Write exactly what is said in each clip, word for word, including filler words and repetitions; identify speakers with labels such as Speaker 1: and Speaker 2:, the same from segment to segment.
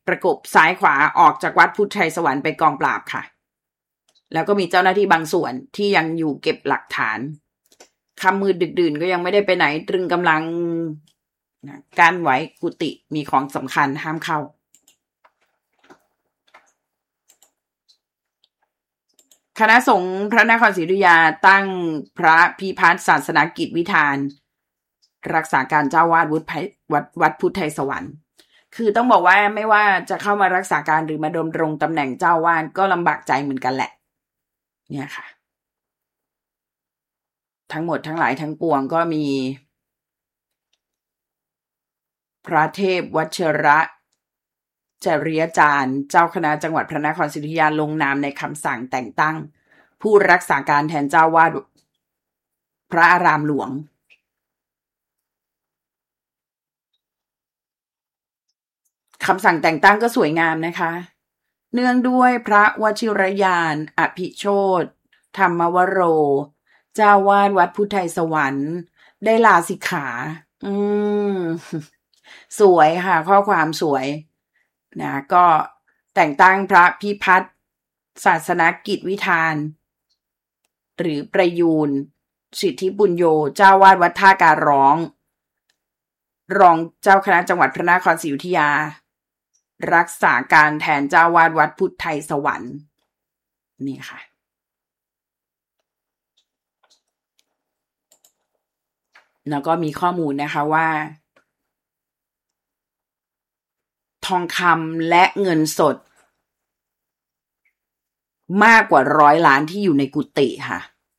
Speaker 1: ประกบซ้ายขวาออกจากวัดพุทธไทยสวรรค์ไปกองปราบค่ะแล้วก็มีเจ้าหน้าที่บางส่วนที่ยังอยู่เก็บหลักฐานค่ำมืดดึกดื่นก็ยังไม่ได้ไปไหนตรึงกำลังกั้นไว้กุฏิมีของสำคัญห้ามเข้าคณะสงฆ์พระนครศรีอยุธยาตั้งพระพิพัฒน์ศาสนกิจวิธานรักษาการเจ้าวาดวัดวัดพุทธไทยสวรรค์คือต้องบอกว่าไม่ว่าจะเข้ามารักษาการหรือมาดำรงตำแหน่งเจ้าวาดก็ลำบากใจเหมือนกันแหละเนี่ยค่ะทั้งหมดทั้งหลายทั้งปวงก็มีพระเทพวชิระจริยจารย์เจ้าคณะจังหวัดพระนครศรีอยุธยาลงนามในคำสั่งแต่งตั้งผู้รักษาการแทนเจ้าวาดพระอารามหลวงคำสั่งแต่งตั้งก็สวยงามนะคะเนื่องด้วยพระวชิรยานอภิโชติธรรมวโรเจ้าวาดวัดพุทธไทยสวรรค์ได้ลาสิกขาอืมสวยค่ะข้อความสวยนะก็แต่งตั้งพระพิพัฒน์ศาสนกิจวิธานหรือประยูนสิทธิบุญโยเจ้าวาดวัดท่าการร้องรองเจ้าคณะจังหวัดพระนครศรีอยุธยารักษาการแทนเจ้าวาดวัดพุทธไทยสวรรค์นี่ค่ะแล้วก็มีข้อมูลนะคะว่าทองคำและเงินสดมากกว่าร้อยล้านที่อยู่ในกุฏิค่ะ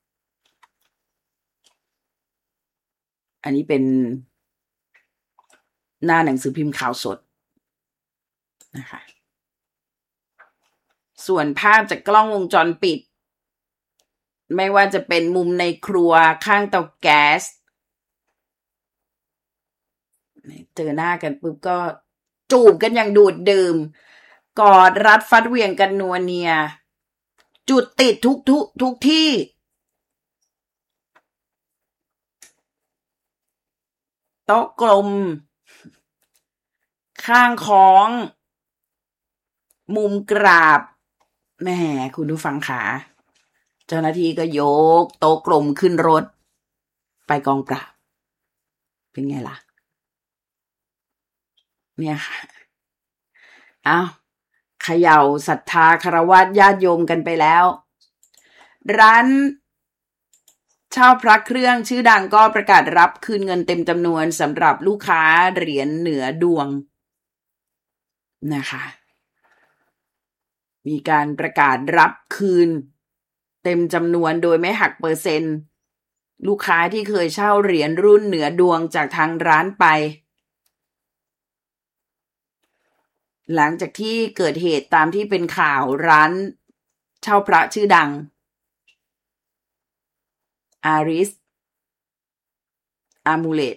Speaker 1: อันนี้เป็นหน้าหนังสือพิมพ์ข่าวสดนะคะส่วนภาพจากกล้องวงจรปิดไม่ว่าจะเป็นมุมในครัวข้างเตาแก๊สเจอหน้ากันปุ๊บก็จูบกันอย่างดูดดื่มกอดรัดฟัดเหวี่ยงกันนัวเนียจุดติดทุกทุกทุกที่โต๊ะกลมข้างของมุมกราบแหมคุณผู้ฟังขาเจ้าหน้าที่ก็ยกโต๊ะกลมขึ้นรถไปกองปราบเป็นไงล่ะเนี่ยค่ะอ้าวเขย่าศรัทธาคฤหัสถ์ญาติโยมกันไปแล้วร้านเช่าพระเครื่องชื่อดังก็ประกาศรับคืนเงินเต็มจำนวนสำหรับลูกค้าเหรียญเหนือดวงนะคะมีการประกาศรับคืนเต็มจำนวนโดยไม่หักเปอร์เซ็นต์ลูกค้าที่เคยเช่าเหรียญรุ่นเหนือดวงจากทางร้านไปหลังจากที่เกิดเหตุตามที่เป็นข่าวร้านเช่าพระชื่อดังอาริสอามูเลต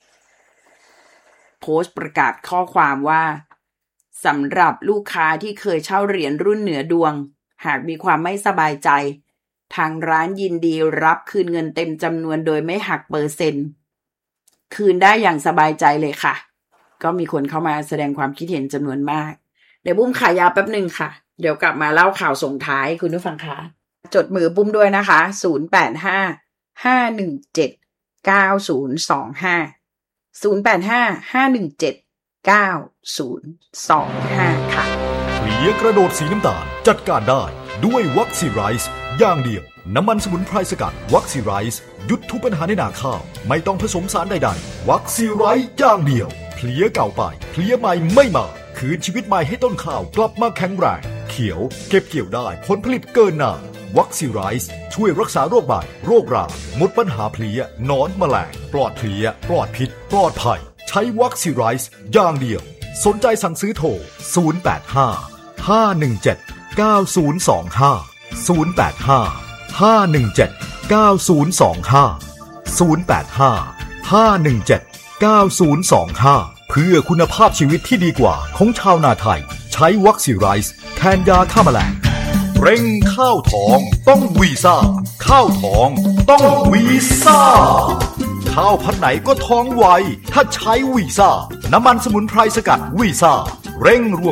Speaker 1: โพสต์ประกาศข้อความว่าสำหรับลูกค้าที่เคยเช่าเหรียญรุ่นเหนือดวงหากมีความไม่สบายใจทางร้านยินดีรับคืนเงินเต็มจำนวนโดยไม่หักเปอร์เซ็นต์คืนได้อย่างสบายใจเลยค่ะก็มีคนเข้ามาแสดงความคิดเห็นจำนวนมากเดี๋ยวปุ้มขายาวแป๊บนึงค่ะเดี๋ยวกลับมาเล่าข่าวส่งท้ายคุณผู้ฟังคะจดมือปุ้มด้วยนะคะศูนย์ แปด ห้า ห้า หนึ่ง เจ็ด เก้า ศูนย์ สอง ห้า ศูนย์ แปด ห้า ห้า หนึ่ง เจ็ด เก้า ศูนย์ สอง ห้าค่ะ
Speaker 2: เพลียกระโดดสีน้ำตาลจัดการได้ด้วยวัคซีไรส์อย่างเดียวน้ำมันสมุนไพรสกัดวัคซีไรส์หยุดทุกปัญหาในนาข้าวไม่ต้องผสมสารใดๆวัคซีไรส์อย่างเดียวเพลียเก่าไปเพลียใหม่ไม่มาคืนชีวิตใหม่ให้ต้นข้าวกลับมาแข็งแรงเขียวเก็บเกี่ยวได้ผลผลิตเกินนานวัคซีไรส์ช่วยรักษาโรคใบโรคราหมดปัญหาเพลียนอนแมลงปลอดเพลียปลอดพิษปลอดภัยใช้วัคซีไรส์อย่างเดียวสนใจสั่งซื้อโทรศูนย์ แปด ห้า ห้า หนึ่ง เจ็ด เก้า ศูนย์ สอง ห้า ศูนย์ แปด ห้า ห้า หนึ่ง เจ็ด เก้า ศูนย์ สอง ห้า ศูนย์ แปด ห้า ห้า หนึ่ง เจ็ด เก้า ศูนย์ สอง ห้าเพื่อคุณภาพชีวิตที่ดีกว่าของชาวนาไทยใช้วัคซีไรส์แทนยาฆ่าแมลงเร่งข้าวทองต้องวีซ่าข้าวทองต้องวีซ่าข้าวพันธุ์ไหนก็ท้องไวถ้าใช้วีซ่าน้ำมันสมุนไพรสกัดวีซ่าเร่งรวม